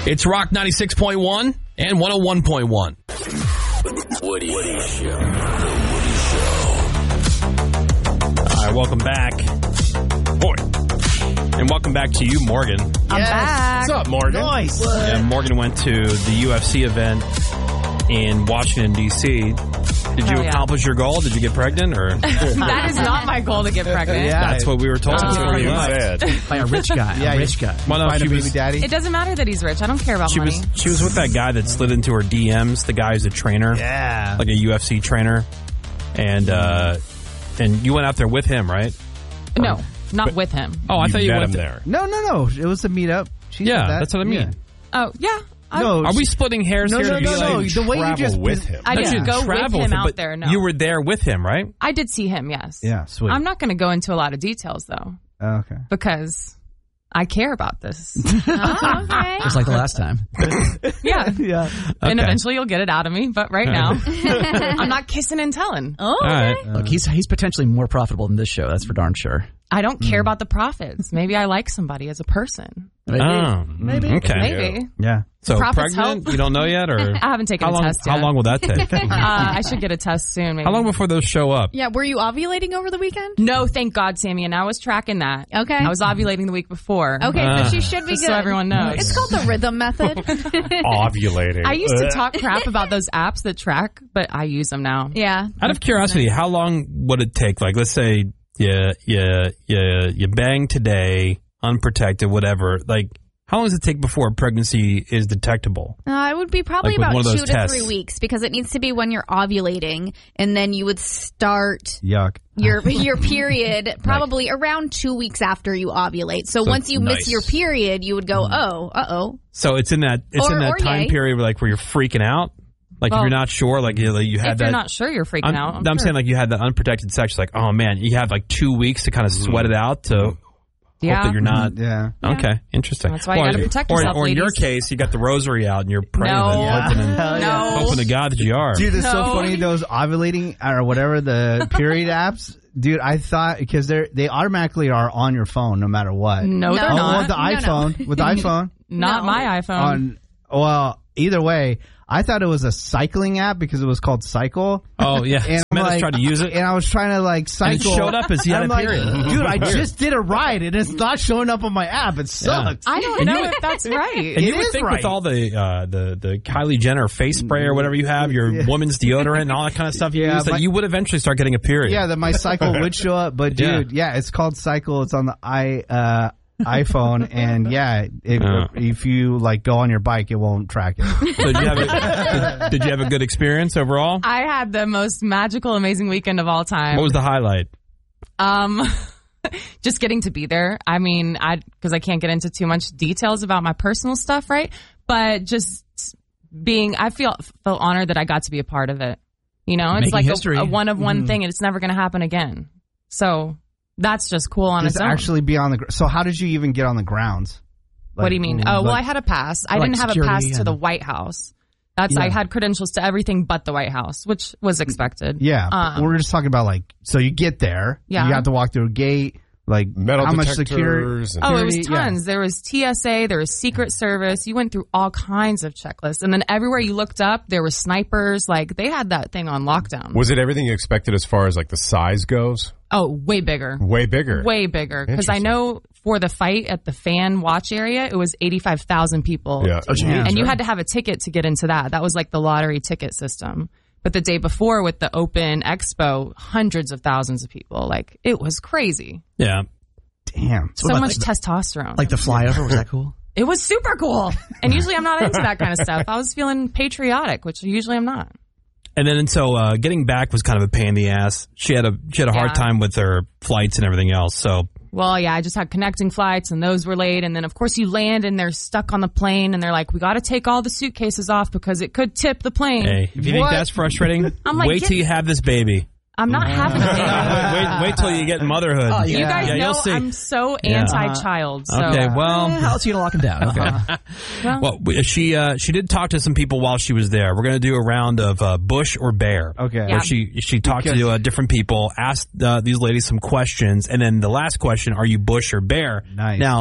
It's Rock 96.1 and 101.1. Woody Show. All right, welcome back. And welcome back to you, Morgan. I'm back. What's up, Morgan? Nice. Yeah, Morgan went to the UFC event in Washington, D.C. Did you accomplish your goal? Did you get pregnant? Or That is not my goal to get pregnant. Yeah. that's what we were told. That's what you Right. said. By a rich guy. Yeah, a rich guy. Well, no, Find she a baby was, daddy. It doesn't matter that he's rich. I don't care about money. she was with that guy that slid into her DMs. The guy who's a trainer, Yeah. like a UFC trainer, and you went out there with him, right? No, not with him. Oh, I thought you met went him there. No. It was a meetup. She Yeah, said that. that's what I mean. Oh, yeah. No, Are we splitting hairs No, here? no, to be no, like, no. The way you Travel just with him. I No, didn't you go with travel him with out but there, no. You were there with him, right? I did see him, yes. Yeah, sweet. I'm not going to go into a lot of details, though, Okay. because I care about this. Oh, okay. Just like the last time. Yeah. Yeah. And Okay. eventually you'll get it out of me, but right now, I'm not kissing and telling. Oh, All okay. right. Look, he's potentially more profitable than this show. That's for darn sure. I don't care about the profits. Maybe I like somebody as a person. Oh, Maybe. okay. Maybe. Yeah. So Profits pregnant? help. You don't know yet, or I haven't taken how long? a test yet. How long will that take? I should get a test soon. Maybe. How long before those show up? Yeah, were you ovulating over the weekend? No, thank God, Sammy. And I was tracking that. Okay. I was ovulating the week before. Okay, so she should be Just good. so everyone knows. It's called the rhythm method. Ovulating. I used to talk crap about those apps that track, but I use them now. Yeah. Out of curiosity, how long would it take? Like, let's say you bang today, unprotected, whatever. Like, how long does it take before a pregnancy is detectable? It would be probably Like with about one of those 2 to tests. 3 weeks because it needs to be when you're ovulating, and then you would start Yuck. your period probably around 2 weeks after you ovulate. So once you miss nice. your period, you would go, oh. So it's in that Or time yay. period where you're freaking out. Like if Well, you're not sure, like you had If that. you're not sure, you're freaking out. I'm saying like you had that unprotected sex. Like, oh man, you have like 2 weeks to kind of sweat it out to hope that you're not. Yeah. Okay, interesting. That's why you gotta protect yourself, or in your ladies. case, you got the rosary out and you're praying, No. and hoping to God that you are. Dude, it's so No. funny, those ovulating or whatever, the period apps. Dude, I thought, because they automatically are on your phone no matter what. No, they're No. not. With the iPhone. With the iPhone. Not No. my iPhone. Well, either way, I thought it was a cycling app because it was called Cycle. Oh yeah, And I'm Menace like, tried to use it. and I was trying to And it cycle. showed up as he had I'm a like, period. dude, I just did a ride and it's not showing up on my app. It sucks. I don't know if that's right. And It you would is think right. with all the Kylie Jenner face spray or whatever you have, your woman's deodorant and all that kind of stuff you Yeah, use, that my- you would eventually start getting a period. Yeah, that my Cycle would show up, but dude, yeah, it's called Cycle. It's on the iPhone, and if you go on your bike, it won't track it. So did you have a good experience overall? I had the most magical, amazing weekend of all time. What was the highlight? Just getting to be there. I mean, because I can't get into too much details about my personal stuff, right? But just I feel honored that I got to be a part of it. You know, it's Making like history. a one of one thing, and it's never going to happen again. So that's just cool on Just its own. actually be on the. So how did you even get on the grounds? What do you mean? Oh, well, I had a pass. I like didn't have a security pass to the White House. I had credentials to everything but the White House, which was expected. Yeah, we're just talking about so you get there, Yeah. you have to walk through a gate, Metal how much detectors security? and- Oh, it was Security, yeah. tons. There was TSA, there was Secret Service. You went through all kinds of checklists. And then everywhere you looked up, there were snipers. Like, they had that thing on lockdown. Was it everything you expected as far as the size goes? Oh, way bigger. Way bigger. Way bigger. Because I know for the fight at the fan watch area, it was 85,000 people. Yeah. And you had to have a ticket to get into that. That was like the lottery ticket system. But the day before with the Open Expo, hundreds of thousands of people. Like, it was crazy. Yeah. Damn. So much testosterone. Like the flyover, was that cool? It was super cool. And usually I'm not into that kind of stuff. I was feeling patriotic, which usually I'm not. And then so getting back was kind of a pain in the ass. She had a hard time with her flights and everything else. So Well, yeah, I just had connecting flights and those were late. And then, of course, you land and they're stuck on the plane and they're like, we got to take all the suitcases off because it could tip the plane. hey, if you think that's frustrating, I'm like, wait till you have this baby. I'm not having a baby. Wait till you get motherhood. You guys know you'll see. I'm so anti-child. So. Okay, well, How else are you going to lock him down? Okay. well, she did talk to some people while she was there. We're going to do a round of Bush or Bear. Okay. Where Yeah. she talked to different people, asked these ladies some questions, and then the last question: are you Bush or Bear? Nice. Now,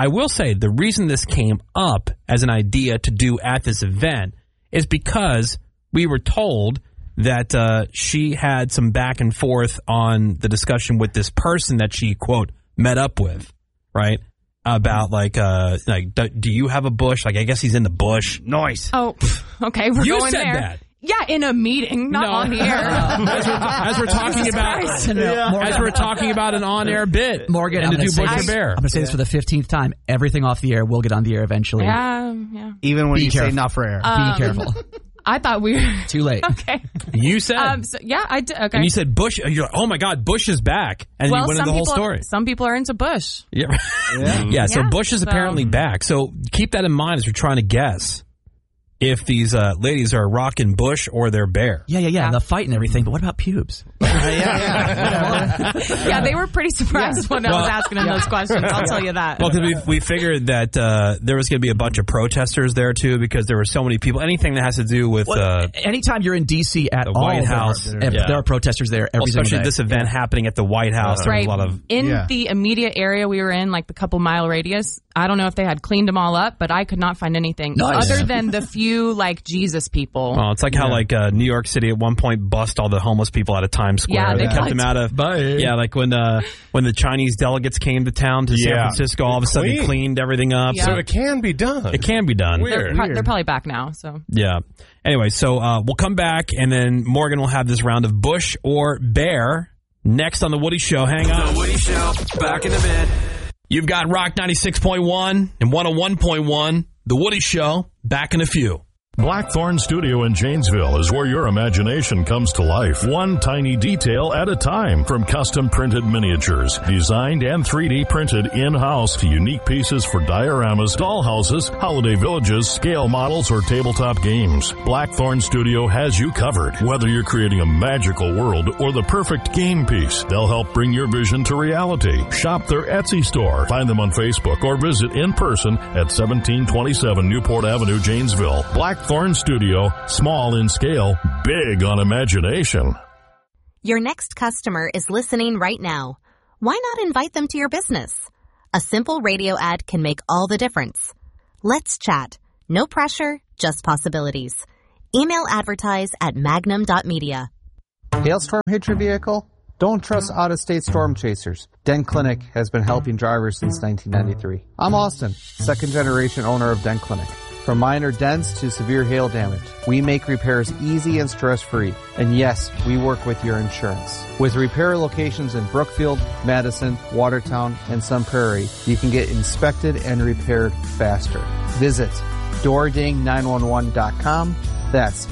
I will say the reason this came up as an idea to do at this event is because we were told that she had some back and forth on the discussion with this person that she, quote, met up with, right? About do you have a bush? Like, I guess he's in the bush. Nice. Oh, okay. We're You going said there. that. Yeah, in a meeting, not on the air. As we're talking about, as we're talking about an on-air bit, Morgan, and I'm to going do to say Bush or this. Bear. I'm going to say this for the 15th time. Everything off the air will get on the air eventually. Yeah. Even when Be you say careful. not for air. Be careful. I thought we were Too late. okay. You said, I did. Okay. and you said Bush. You're like, oh my God, Bush is back, and you went into the whole story. Some people are into Bush. Yeah. Yeah. So Yeah, Bush is so- apparently back. So keep that in mind as you're trying to guess if these ladies are rocking Bush or they're Bear. Yeah. And the fight and everything. But what about pubes? Yeah, they were pretty surprised when I was asking them those questions. I'll tell you that. Well, because we figured that there was going to be a bunch of protesters there too, because there were so many people. Anything that has to do with Anytime you're in D.C. at the all, White House, there are protesters there every single especially day. this event happening at the White House, there was right. a lot of. In the immediate area we were in, like the couple mile radius, I don't know if they had cleaned them all up, but I could not find anything Nice. other than the few like Jesus people. Oh, it's like how New York City at one point bust all the homeless people out of Times Square. Yeah, they they kept them out of. Yeah, like when the Chinese delegates came to town to San Francisco, all of a sudden they cleaned everything up. Yeah. So it can be done. It can be done. Weird. They're probably back now. So Yeah. Anyway, so we'll come back, and then Morgan will have this round of Bush or Bear next on The Woody Show. Hang on. The Woody Show, back in a bit. You've got Rock 96.1 and 101.1. The Woody Show, back in a few. Blackthorn Studio in Janesville is where your imagination comes to life, one tiny detail at a time. From custom printed miniatures, designed and 3D printed in-house, to unique pieces for dioramas, dollhouses, holiday villages, scale models, or tabletop games. Blackthorn Studio has you covered. Whether you're creating a magical world or the perfect game piece, they'll help bring your vision to reality. Shop their Etsy store. Find them on Facebook or visit in person at 1727 Newport Avenue, Janesville. Blackthorn Studio, small in scale, big on imagination. Your next customer is listening right now. Why not invite them to your business? A simple radio ad can make all the difference. Let's chat. No pressure, just possibilities. Email advertise@magnum.media. Hailstorm hit your vehicle? Don't trust out-of-state storm chasers. Den Clinic has been helping drivers since 1993. I'm Austin, second-generation owner of Den Clinic. From minor dents to severe hail damage, we make repairs easy and stress-free. And yes, we work with your insurance. With repair locations in Brookfield, Madison, Watertown, and Sun Prairie, you can get inspected and repaired faster. Visit doording911.com. That's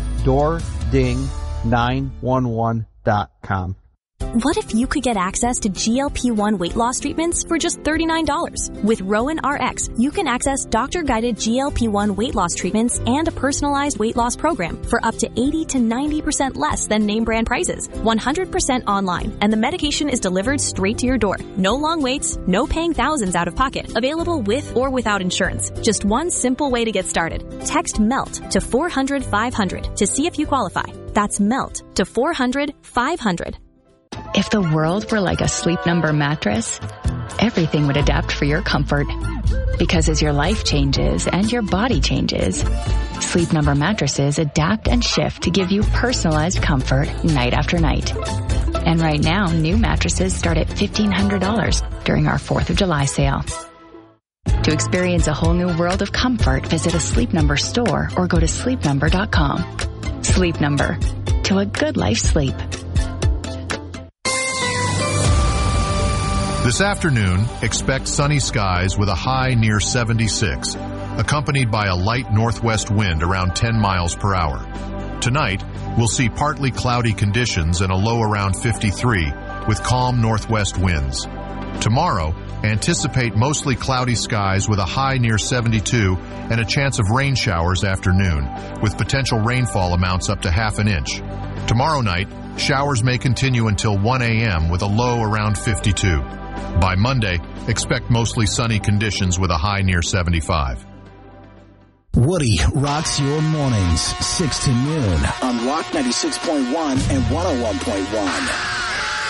doording911.com. What if you could get access to GLP-1 weight loss treatments for just $39? With Rowan RX, you can access doctor-guided GLP-1 weight loss treatments and a personalized weight loss program for up to 80 to 90% less than name brand prices. 100% online, and the medication is delivered straight to your door. No long waits, no paying thousands out of pocket. Available with or without insurance. Just one simple way to get started. Text MELT to 400-500 to see if you qualify. That's MELT to 400-500. If the world were like a Sleep Number mattress, everything would adapt for your comfort. Because as your life changes and your body changes, Sleep Number mattresses adapt and shift to give you personalized comfort night after night. And right now, new mattresses start at $1,500 during our 4th of July sale. To experience a whole new world of comfort, visit a Sleep Number store or go to sleepnumber.com. Sleep Number. To a good night's sleep. This afternoon, expect sunny skies with a high near 76, accompanied by a light northwest wind around 10 miles per hour. Tonight, we'll see partly cloudy conditions and a low around 53, with calm northwest winds. Tomorrow, anticipate mostly cloudy skies with a high near 72 and a chance of rain showers after noon, with potential rainfall amounts up to half an inch. Tomorrow night, showers may continue until 1 a.m. with a low around 52. By Monday, expect mostly sunny conditions with a high near 75. Woody rocks your mornings, 6 to noon on Rock 96.1 and 101.1.